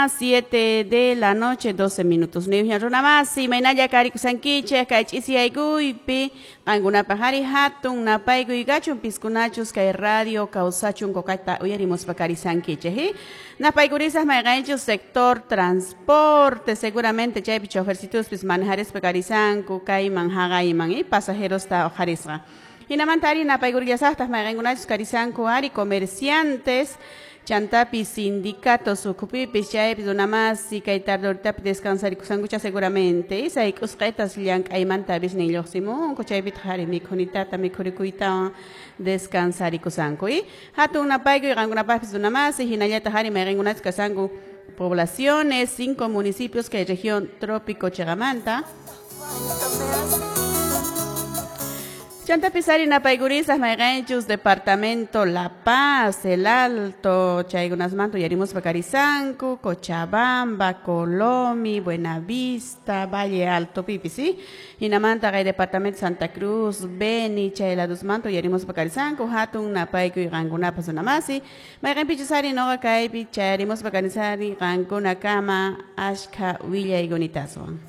7 de la noche, 12 minutos. Niña Runamasi, Mainaya Karikusanquiche, Kaichisi Aiguipi, Anguna Pajari Hatun, Napaigu y Gachun, Piscunachus, Kai Radio, Causachun, Cocaita, Uyarimos Pacarisanquiche, Napaigurizas, Maiganchus, sector transporte, seguramente, Chay Chofercitus, Pismanjares Pacarisancu, Kai Manjaga y Man, y pasajeros ta Ojarisra. Hinamantari napaigurillas hasta magangunachus carisanco ari comerciantes chantapi sindicatos ukupipis chaypis unamas y kaitarortapi descansar kusangucha seguramente isa ikusqetas llank aymantabis niloximo chaypit hari mikhunitata mikhurikuita descansar kusanko y hatun napaigu gangunapapis unamas y hinallata hari magangunachus kasangu poblaciones 5 municipios que hay región trópico Chegamanta. Chanta Pisari Napaigurizas, Maiganchus, Departamento La Paz, El Alto, Chaigunas Manto, Yarimos Bacarizanco, Cochabamba, Colomi, Buenavista, Valle Alto, Pipisi, Inamanta, Departamento Santa Cruz, Beni, Chailadus Manto, Yarimos Bacarizanco, Hatun, Napaigu y Rangunapas, Unamasi, Maigan Pichisari, Noga Caipi, Chairimos Bacarizari, Ranguna Cama, Ashka, Villa y Gonitazo.